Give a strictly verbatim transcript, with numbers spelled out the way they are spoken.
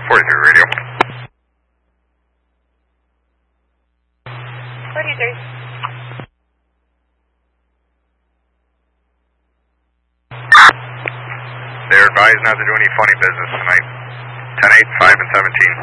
forty-three radio. forty-three. They're advised not to do any funny business tonight. ten eight, five and seventeen.